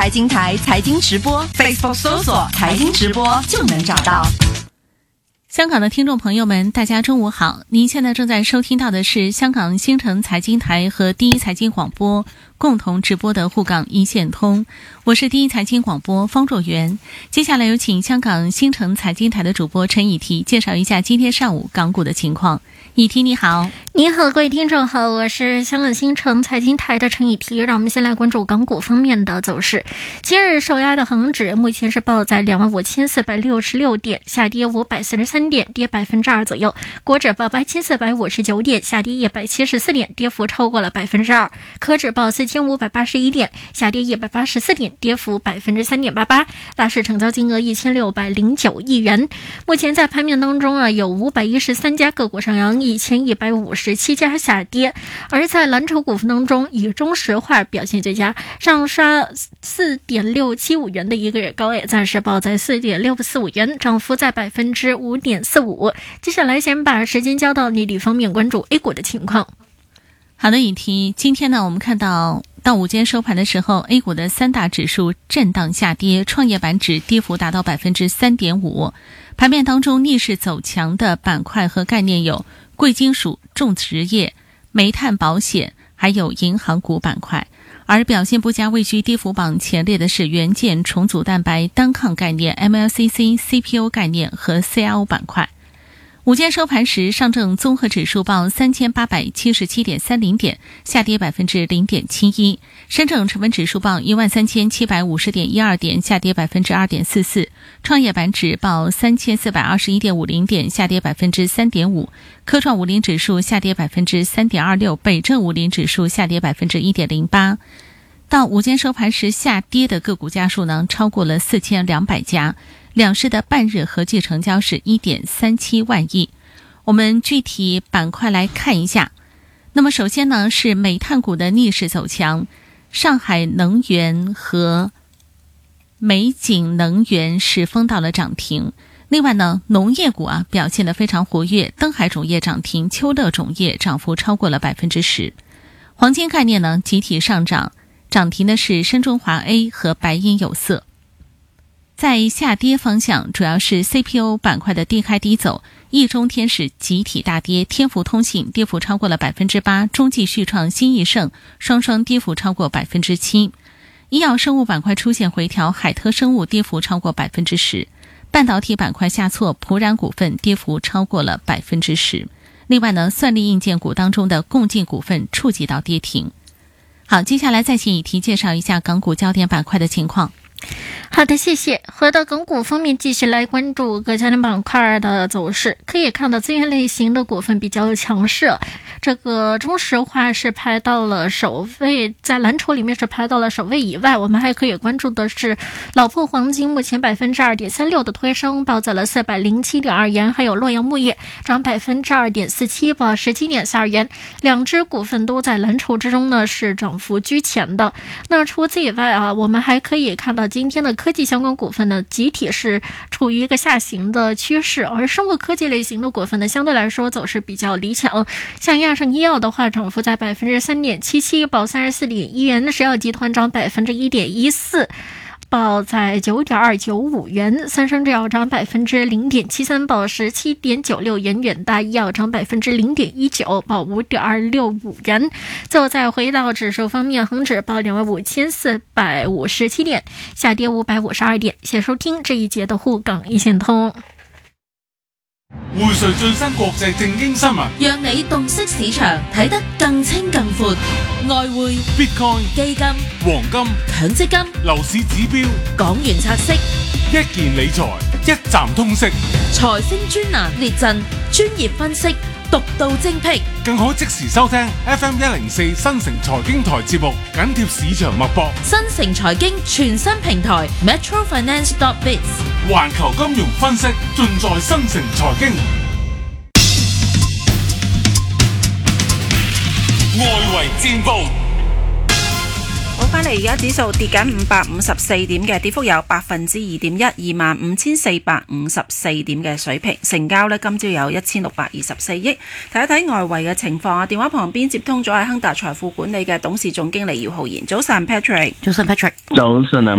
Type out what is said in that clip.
财经台财经直播 Facebook 搜索财经直播就能找到。 香港的听众朋友们，大家中午好，您现在正在收听到的是香港新城财经台和第一财经广播共同直播的沪港一线通，我是第一财经广播方若元。接下来有请香港新城财经台的主播陈以提介绍一下今天上午港股的情况。以提你好。 你好，各位听众好，我是香港新城财经台的陈以提。让我们先来关注港股方面的走势。今日受压的恒指目前是报在25,466点，下跌543点，跌2%左右。国指报8,459点，下跌174点，跌幅超过了2%。科指报4,581点，下跌184点，跌幅3.88%。大市成交金额1,609亿元。目前在盘面当中有513家个股上扬，1157家下跌。而在蓝筹股份当中，以中石化表现最佳，上刷4.675元的一个月高，也暂时报在4.645元，涨幅在5.45%。接下来先把时间交到内地方面，关注 A 股的情况。 好的，以提，今天呢，我们看到午间收盘的时候 ，A 股的三大指数震荡下跌，创业板指跌幅达到3.5%。盘面当中逆势走强的板块和概念有贵金属、种植业、煤炭、保险，还有银行股板块。而表现不佳、位居跌幅榜前列的是元件、重组蛋白、单抗概念、MLCC、CPU 概念和 CRO 板块。午间收盘时，上证综合指数报3877.30点，下跌0.71%；深证成分指数报13750.12点，下跌2.44%；创业板指报3421.50点，下跌3.5%；科创50指数下跌3.26%，北证50指数下跌1.08%。到午间收盘时，下跌的个股家数呢，超过了4200家。两市的半日合计成交是 1.37 万亿。我们具体板块来看一下。那么首先呢，是煤炭股的逆势走强，上海能源和美景能源是封到了涨停。另外呢，农业股表现得非常活跃，登海种业涨停，秋乐种业涨幅超过了10%。黄金概念呢集体上涨，涨停的是深中华 A 和白银有色。在下跌方向，主要是 CPU 板块的低开低走，易中天使集体大跌，天福通信跌幅超过了8%，中继续创、新易盛双双跌幅超过7%。医药生物板块出现回调，海特生物跌幅超过10%。半导体板块下挫，普染股份跌幅超过了10%。另外呢，算力硬件股当中的共进股份触及到跌停。好，接下来再请以提介绍一下港股焦点板块的情况。 好的，谢谢。回到港股方面，继续来关注各焦点板块的走势。可以看到资源类型的股份比较强势，这个中石化是排到了首位，在蓝筹里面是排到了首位以外，我们还可以关注的是老粕黄金，目前2.36%的推升，报在了407.2元，还有洛阳钼业涨2.47%，报17.42元。两只股份都在蓝筹之中呢，是涨幅居前的。那除此以外我们还可以看到今天的科技相关股份呢，集体是处于一个下行的趋势，而生物科技类型的股份呢，相对来说走势比较理想。像亚盛医药的话，涨幅在3.77%，报34.1元；石药集团涨1.14%。报在9.295元，三生制药涨0.73%，报17.96元；远大医药涨0.19%，报5.265元。最后再回到指数方面，恒指报25,457点，下跌552点。谢谢收听这一节的沪港一线通。 匯萃最新國際正經新聞， 讓你洞悉市場，睇得更清更闊。外匯、 Bitcoin、 基金、 黃金、 強積金、 樓市指標、 港元拆息， 一件理財，一站通識， 財星專欄列陣，專業分析，獨到精闢， 更可即時收聽 FM104 新城財經台節目，緊貼市場脈搏。 新城財經全新平台 metrofinance.biz， 環球金融分析盡在新城財經。外圍戰報。 好，翻嚟而家指數跌緊554點嘅，跌幅有2.1%， 25,454點嘅水平。成交呢，今朝有1624億。睇一睇外圍嘅情況啊，電話旁邊接通咗係亨達財富管理嘅董事總經理姚浩然。早晨 Patrick。 早晨啊。